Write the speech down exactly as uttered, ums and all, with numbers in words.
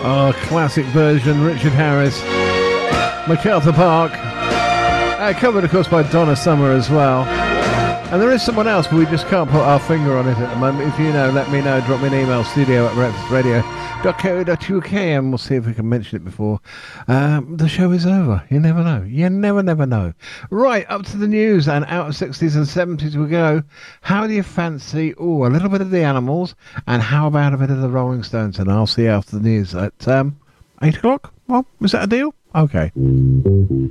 Oh, classic version, Richard Harris, MacArthur Park, uh, covered of course by Donna Summer as well. And there is someone else, but we just can't put our finger on it at the moment. If you know, let me know. Drop me an email, studio at breakfast radio dot co dot uk, and we'll see if we can mention it before um, the show is over. You never know. You never, never know. Right, up to the news, and out of sixties and seventies we go. How do you fancy, oh, a little bit of the Animals, and how about a bit of the Rolling Stones? And I'll see you after the news at um, eight o'clock. Well, is that a deal? Okay.